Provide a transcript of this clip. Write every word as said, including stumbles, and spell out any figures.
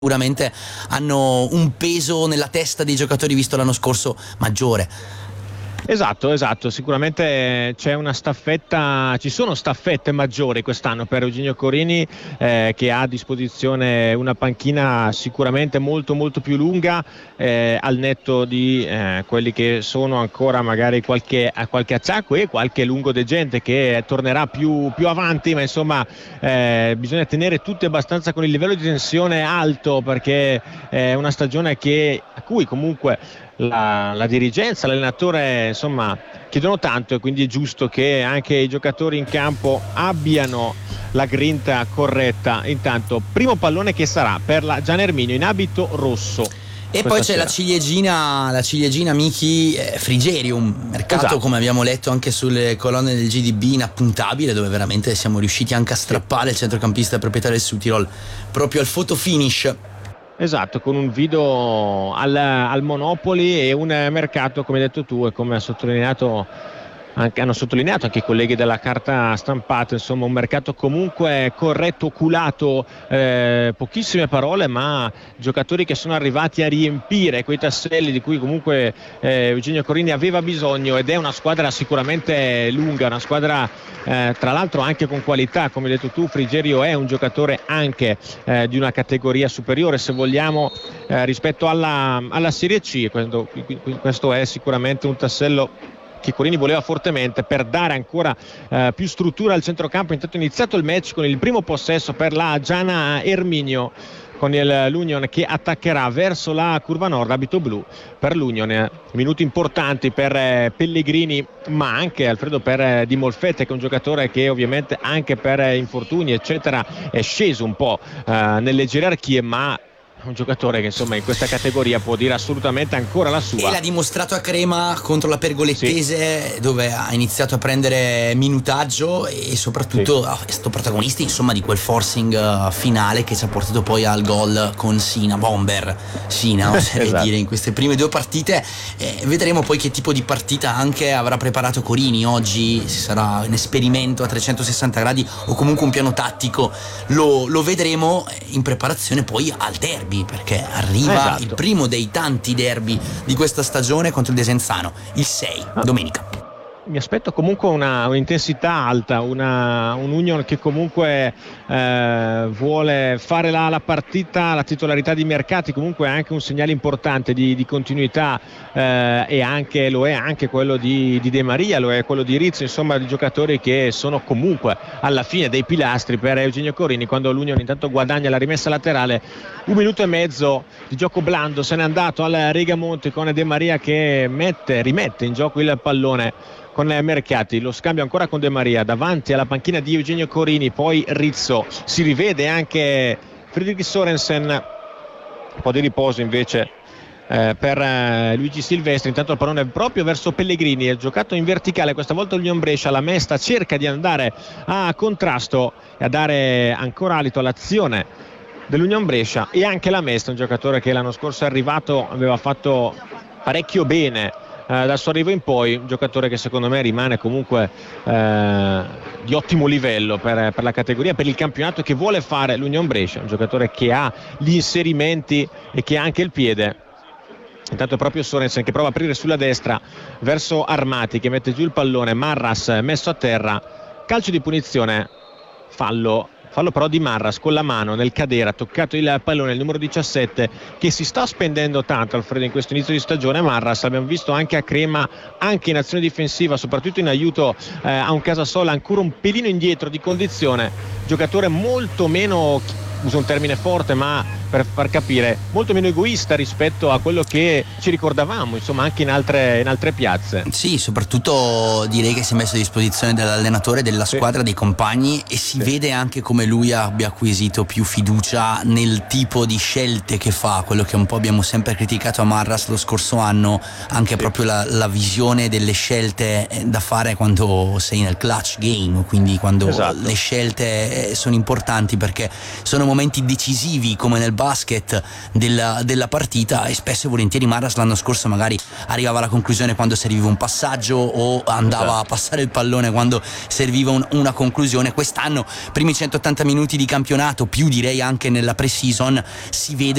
sicuramente hanno un peso nella testa dei giocatori visto l'anno scorso maggiore. Esatto, esatto, sicuramente c'è una staffetta, ci sono staffette maggiori quest'anno per Eugenio Corini, eh, che ha a disposizione una panchina sicuramente molto molto più lunga, eh, al netto di eh, quelli che sono ancora magari qualche, qualche acciacco e qualche lungodegente che tornerà più, più avanti, ma insomma eh, bisogna tenere tutti abbastanza con il livello di tensione alto, perché è una stagione che, a cui comunque La, la dirigenza, l'allenatore insomma chiedono tanto, e quindi è giusto che anche i giocatori in campo abbiano la grinta corretta. Intanto primo pallone che sarà per la Gian Erminio in abito rosso. E poi c'è sera. la ciliegina, la ciliegina Miki eh, Frigerium, mercato esatto. come abbiamo letto anche sulle colonne del G D B inappuntabile, dove veramente siamo riusciti anche a strappare il centrocampista proprietario del Südtirol proprio al photo finish. Esatto, con un video al, al Monopoli, e un mercato, come hai detto tu e come ha sottolineato anche, hanno sottolineato anche i colleghi della carta stampata, insomma un mercato comunque corretto, oculato, eh, pochissime parole, ma giocatori che sono arrivati a riempire quei tasselli di cui comunque eh, Eugenio Corini aveva bisogno, ed è una squadra sicuramente lunga, una squadra eh, tra l'altro anche con qualità. Come hai detto tu, Frigerio è un giocatore anche eh, di una categoria superiore, se vogliamo, eh, rispetto alla, alla Serie C. Questo, questo è sicuramente un tassello che Corini voleva fortemente per dare ancora eh, più struttura al centrocampo. Intanto è iniziato il match con il primo possesso per la Gian Erminio, con il, l'Union che attaccherà verso la curva nord, abito blu per l'Union. Minuti importanti per eh, Pellegrini, ma anche Alfredo per eh, Di Molfette, che è un giocatore che ovviamente anche per eh, infortuni eccetera è sceso un po' eh, nelle gerarchie, ma un giocatore che insomma in questa categoria può dire assolutamente ancora la sua, e l'ha dimostrato a Crema contro la Pergolettese, sì, dove ha iniziato a prendere minutaggio e soprattutto sì. è stato protagonista insomma di quel forcing finale che ci ha portato poi al gol con Sina, bomber Sina, oserei esatto. dire, in queste prime due partite. Eh, vedremo poi che tipo di partita anche avrà preparato Corini oggi, se sarà un esperimento a trecentosessanta gradi o comunque un piano tattico, lo, lo vedremo in preparazione poi al derby, perché arriva esatto. il primo dei tanti derby di questa stagione contro il Desenzano, il sei, ah. domenica. Mi aspetto comunque una, un'intensità alta, una, un Union che comunque eh, vuole fare la, la partita, la titolarità di Mercati comunque è anche un segnale importante di, di continuità, eh, e anche lo è anche quello di, di De Maria, lo è quello di Rizzo, insomma di giocatori che sono comunque alla fine dei pilastri per Eugenio Corini. Quando l'Union intanto guadagna la rimessa laterale, un minuto e mezzo di gioco blando, se n'è andato al Rigamonti con De Maria che mette, rimette in gioco il pallone con Mercati. Lo scambio ancora con De Maria davanti alla panchina di Eugenio Corini, poi Rizzo, si rivede anche Fredrik Sorensen, un po' di riposo invece eh, per eh, Luigi Silvestri. Intanto il pallone proprio verso Pellegrini, è giocato in verticale questa volta l'Union Brescia, la Mesta cerca di andare a contrasto e a dare ancora alito all'azione dell'Union Brescia, e anche la Mesta, un giocatore che l'anno scorso è arrivato, aveva fatto parecchio bene dal suo arrivo in poi, un giocatore che secondo me rimane comunque eh, di ottimo livello per, per la categoria, per il campionato che vuole fare l'Union Brescia, un giocatore che ha gli inserimenti e che ha anche il piede. Intanto è proprio Sorensen che prova a aprire sulla destra verso Armati, che mette giù il pallone, Marras messo a terra, calcio di punizione, fallo Fallo però di Marras con la mano nel cadere, ha toccato il pallone il numero diciassette, che si sta spendendo tanto, Alfredo, in questo inizio di stagione. Marras l'abbiamo visto anche a Crema, anche in azione difensiva, soprattutto in aiuto eh, a un Casasola ancora un pelino indietro di condizione, giocatore molto meno, uso un termine forte ma per far capire, molto meno egoista rispetto a quello che ci ricordavamo insomma anche in altre, in altre piazze. Sì, soprattutto direi che si è messo a disposizione dell'allenatore, della sì. squadra, dei compagni, e si sì. vede anche come lui abbia acquisito più fiducia nel tipo di scelte che fa, quello che un po' abbiamo sempre criticato a Marras lo scorso anno, anche sì. proprio la, la visione delle scelte da fare quando sei nel clutch game, quindi quando esatto. le scelte sono importanti, perché sono momenti decisivi come nel basket della, della partita, e spesso e volentieri Maras l'anno scorso magari arrivava alla conclusione quando serviva un passaggio o andava esatto. a passare il pallone quando serviva un, una conclusione. Quest'anno primi centottanta minuti di campionato, più direi anche nella pre-season, si vede